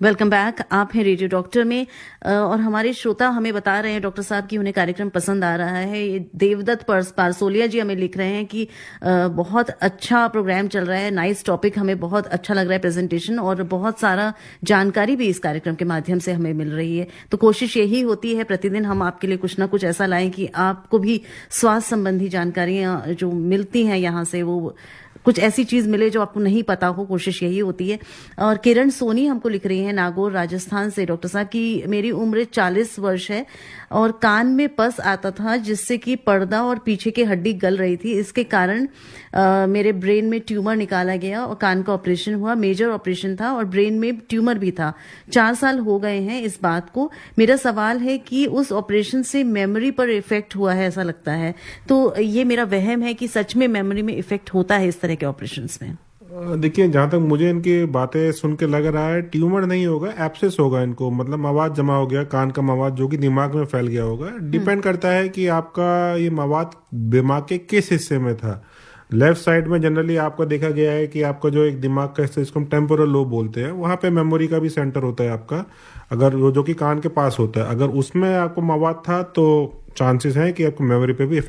Welcome back. आप हैं radio doctor में और हमारे श्रोता हमें बता रहे हैं डॉक्टर साहब कि उन्हें कार्यक्रम पसंद आ रहा है। ये देवदत्त पारसोलिया जी हमें लिख रहे हैं कि बहुत अच्छा प्रोग्राम चल रहा है, नाइस टॉपिक, हमें बहुत अच्छा लग रहा है प्रेजेंटेशन, और बहुत सारा जानकारी भी इस कार्यक्रम के माध्यम से हमें मिल रही है। तो कोशिश यही होती है प्रतिदिन हम आपके लिए कुछ ना कुछ ऐसा लाएं कि आपको भी स्वास्थ्य संबंधी जानकारियां जो मिलती हैं यहाँ से, वो कुछ ऐसी चीज मिले जो आपको नहीं पता हो। कोशिश यही होती है। और किरण सोनी हमको लिख रही है नागौर राजस्थान से, डॉक्टर साहब की मेरी उम्र 40 वर्ष है और कान में पस आता था जिससे कि पर्दा और पीछे की हड्डी गल रही थी। इसके कारण मेरे ब्रेन में ट्यूमर निकाला गया और कान का ऑपरेशन हुआ, मेजर ऑपरेशन था और ब्रेन में ट्यूमर भी था। 4 साल हो गए हैं इस बात को। मेरा सवाल है कि उस ऑपरेशन से मेमोरी पर इफेक्ट हुआ है ऐसा लगता है, तो ये मेरा वहम है कि सच में मेमोरी में इफेक्ट होता है इस तरह के ऑपरेशंस में। देखिए, जहां तक मुझे इनकी बातें सुन के लग रहा है, ट्यूमर नहीं होगा, एब्सेस होगा इनको, मतलब मवाद जमा हो गया कान का मवाद जो कि दिमाग में फैल गया होगा। डिपेंड करता है कि आपका ये मवाद दिमाग के किस हिस्से में था। लेफ्ट साइड में जनरली आपका देखा गया है कि आपका जो एक दिमाग का हिस्सा, इसको हम टेम्पोरल लोब बोलते हैं, वहां पे मेमोरी का भी सेंटर होता है आपका, अगर वो जो कि कान के पास होता है। अगर उसमें आपको मवाद था तो चांसेस है कि आपको मेमोरी पे भी